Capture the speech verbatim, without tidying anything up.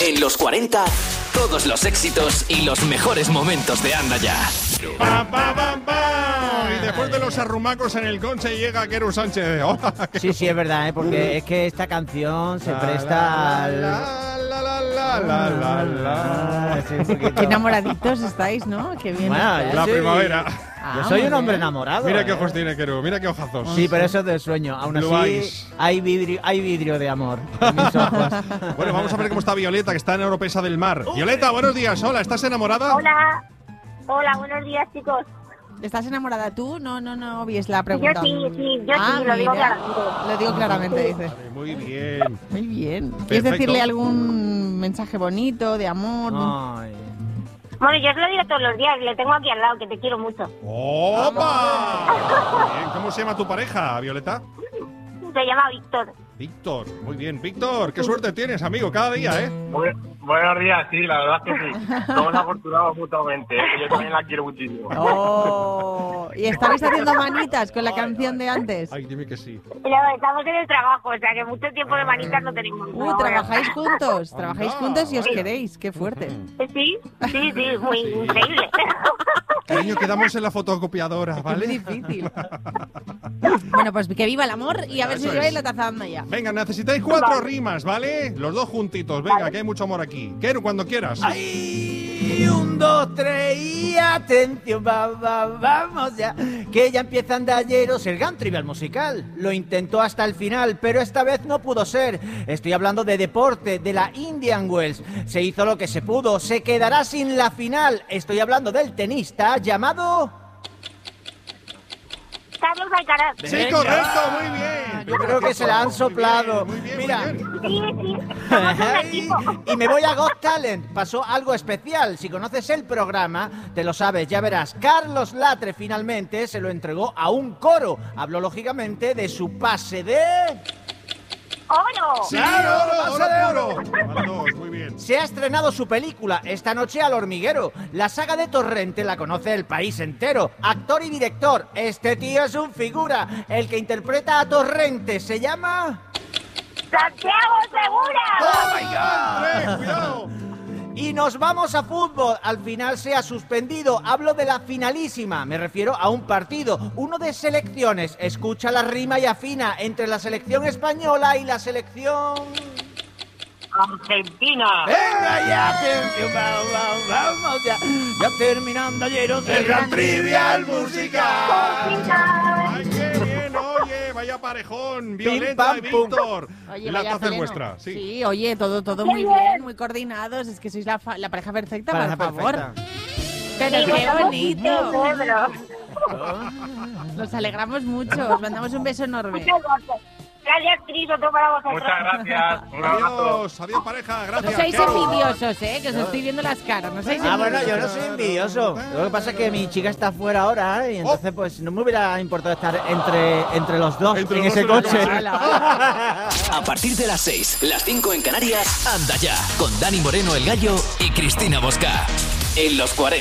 En los cuarenta, todos los éxitos y los mejores momentos de Anda Ya. Pa, pa, pa, pa. Y después de los arrumacos en el Conche llega Quero Sánchez. Hola, sí, sí, es verdad, ¿eh? Porque es que esta canción se la, presta al... La, la, la, la, la, la, la. Sí, Qué enamoraditos estáis, ¿no? Qué bien. Bueno, estáis. La sí. primavera. Ah, Yo soy muy un hombre bien. enamorado. Mira ¿eh? qué ojos tiene Quero, mira qué ojazos. Sí, pero eso es del sueño. Aún Blue así, eyes. hay vidrio, hay vidrio de amor en mis ojos. Bueno, vamos a ver cómo está Violeta, que está en Oropesa del Mar. Violeta, buenos días. Hola, ¿estás enamorada? Hola, hola, buenos días, chicos. ¿Estás enamorada tú? No, no, no, es la pregunta. Yo sí, sí, yo Ah, sí, lo digo mira. claramente. Lo digo claramente, dice. Vale, muy bien. Muy bien. ¿Quieres Perfecto. decirle algún mensaje bonito, de amor? Ay. Bueno, yo os lo digo todos los días, le tengo aquí al lado, que te quiero mucho. ¡Opa! Bien, ¿cómo se llama tu pareja, Violeta? Se llama Víctor. Víctor, muy bien. Víctor, qué suerte tienes, amigo, cada día, ¿eh? Muy, buenos días, sí, la verdad es que sí. Somos afortunados mutuamente, ¿eh? Que yo también la quiero muchísimo. Oh, y estabais haciendo manitas con la canción de antes. Ay, dime que sí. Y luego estamos en el trabajo, o sea que mucho tiempo de manitas no tenemos. Uy, trabajáis juntos, trabajáis Anda, juntos y os vaya. queréis, qué fuerte. Sí, sí, sí, muy Sí. increíble. Cariño, quedamos en la fotocopiadora, ¿vale? Es difícil. Bueno, pues que viva el amor y a ver si Eso os lleváis es. la taza de Anda Ya. Venga, necesitáis cuatro rimas, ¿vale? Los dos juntitos, venga, que hay mucho amor aquí. Quiero cuando quieras. ¡Ay! Un, dos, tres y atención, va, va, vamos ya. Que ya empieza Andalleros, el gran trivial musical. Lo intentó hasta el final, pero esta vez no pudo ser. Estoy hablando de deporte, de la Indian Wells. Se hizo lo que se pudo, se quedará sin la final. Estoy hablando del tenista llamado... Carlos Alcaraz. Sí, Venga. correcto, muy bien. Yo creo que se la han Muy soplado. bien, muy bien, Mira. muy bien. Sí, sí, somos un equipo. Y me voy a Got Talent. Pasó algo especial. Si conoces el programa, te lo sabes, ya verás. Carlos Latre finalmente se lo entregó a un coro. Habló lógicamente de su pase de... ¡Oro! Sí, Claro, oro, pase de oro, oro. puro. Vale, dos, muy bien. Se ha estrenado su película esta noche al hormiguero. La saga de Torrente la conoce el país entero. Actor y director. Este tío es un figura. El que interpreta a Torrente se llama... ¡Santiago Segura! ¡Oh, my God! Tres, cuidado. Y nos vamos a fútbol. Al final se ha suspendido. Hablo de la finalísima. Me refiero a un partido. Uno de selecciones. Escucha la rima y afina entre la selección española y la selección... Argentina. ¡Venga ya! Atención, vamos, vamos, vamos ya. Ya terminando ayer el gran trivial musical. Ay, qué bien, oye, vaya parejón. Violeta pam, y pum. Víctor. Oye, La vaya taza es pleno. vuestra, sí. Sí, oye, todo, todo muy bien, muy coordinados. Es que sois la, fa- la pareja perfecta, Pareja por favor. perfecta. Pero qué bonito. Cerebro. Nos alegramos mucho. Os mandamos un beso enorme. Muchas gracias. Gracias, Cris, otro para vosotros. Muchas gracias. Un abrazo. Adiós, adiós pareja, No gracias. seáis Quero. envidiosos, ¿eh? Que os estoy viendo las caras. No seáis Ah, bueno, yo no envidiosos. soy envidioso. Lo que pasa es que mi chica está fuera ahora, ¿eh? Y entonces pues no me hubiera importado estar entre, entre los dos Entre en los ese dos en el coche. coche. Hala, hala. A partir de las seis, las cinco en Canarias, Anda Ya, con Dani Moreno el Gallo y Cristina Bosca. En los cuarenta.